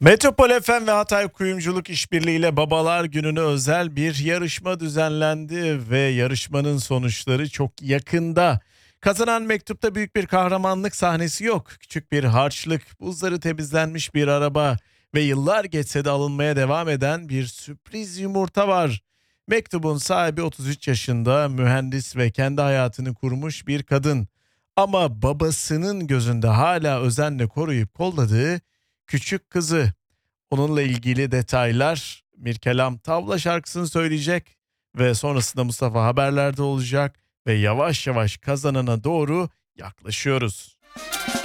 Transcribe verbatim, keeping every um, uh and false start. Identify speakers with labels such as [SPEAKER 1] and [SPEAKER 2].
[SPEAKER 1] Metropol F M ve Hatay Kuyumculuk İşbirliği'yle Babalar Günü'ne özel bir yarışma düzenlendi ve yarışmanın sonuçları çok yakında. Kazanan mektupta büyük bir kahramanlık sahnesi yok. Küçük bir harçlık, buzları temizlenmiş bir araba ve yıllar geçse de alınmaya devam eden bir sürpriz yumurta var. Mektubun sahibi otuz üç yaşında, mühendis ve kendi hayatını kurmuş bir kadın. Ama babasının gözünde hala özenle koruyup kolladığı küçük kızı. Onunla ilgili detaylar, Mirkelam Tavla şarkısını söyleyecek ve sonrasında Mustafa haberlerde olacak ve yavaş yavaş kazanana doğru yaklaşıyoruz.